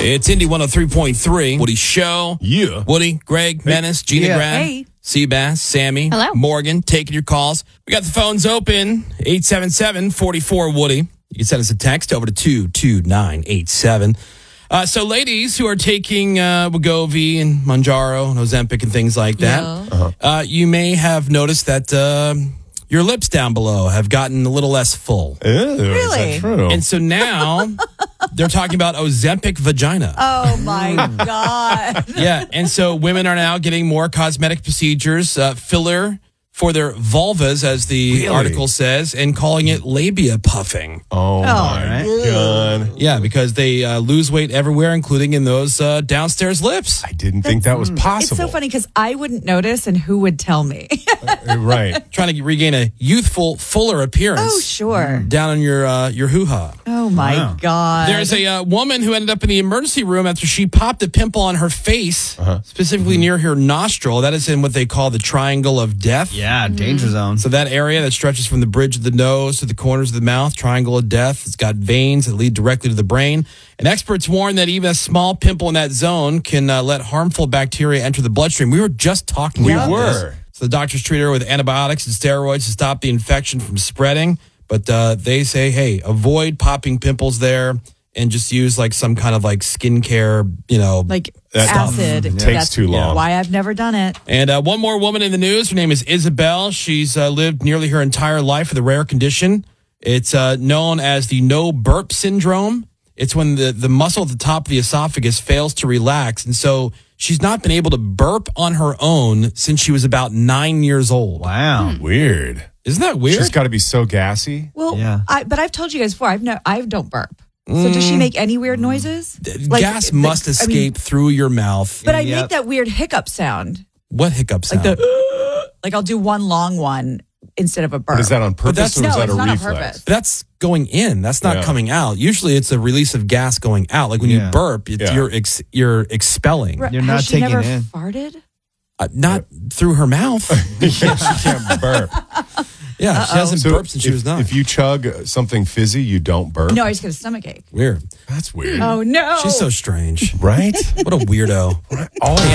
It's Indy 103.3. Woody Show. Yeah. Woody, Greg, Menace, Gina Grad, Hey. Seabass, Sammy, Hello. Morgan, taking your calls. We got the phones open, 877-44-WOODY. You can send us a text over to 22987. So ladies who are taking Wegovy and Mounjaro and Ozempic and things like that, you may have noticed that your lips down below have gotten a little less full. Ew, is Really? that true? And so now they're talking about Ozempic vagina. Oh, my God. Yeah, and so women are now getting more cosmetic procedures, filler for their vulvas, as the article says, and calling it labia puffing. oh, my God. Yeah, because they lose weight everywhere, including in those downstairs lips. I didn't think that was possible. It's so funny because I wouldn't notice, and who would tell me? Right. Trying to regain a youthful, fuller appearance. Oh, sure. Down in your hoo-ha. Oh, my God. There's a woman who ended up in the emergency room after she popped a pimple on her face, specifically near her nostril. That is in what they call the triangle of death. Yeah, danger zone. So that area that stretches from the bridge of the nose to the corners of the mouth, triangle of death, it's got veins that lead directly to the brain. And experts warn that even a small pimple in that zone can let harmful bacteria enter the bloodstream. We were just talking about this. So the doctors treat her with antibiotics and steroids to stop the infection from spreading. But they say, hey, avoid popping pimples there and just use like some kind of like skincare, like That acid. takes That's too long. Why I've never done it. And one more woman in the news. Her name is Isabel. She's lived nearly her entire life with a rare condition. It's known as the no burp syndrome. It's when the muscle at the top of the esophagus fails to relax. And so she's not been able to burp on her own since she was about 9 years old. Wow. Weird. Isn't that weird? She's got to be so gassy. Well, Yeah. but I've told you guys before, I don't burp. So does she make any weird noises? Like, Gas must escape through your mouth. But I Yep. make that weird hiccup sound. What hiccup sound? Like I'll do one long one instead of a burp. But is that on purpose that's- or is No, that it's a not on reflex? purpose. That's going in. That's not Yeah. coming out. Usually it's a release of gas going out. Like when you Yeah. burp, it's, Yeah. you're expelling. Right. You're Has not she taking never in. farted? Not through her mouth. She can't burp. Yeah, she hasn't So burped since she was 9. If you chug something fizzy, you don't burp? No, I just get a stomach ache. Weird. That's weird. Oh no. She's so strange. Right? What a weirdo. All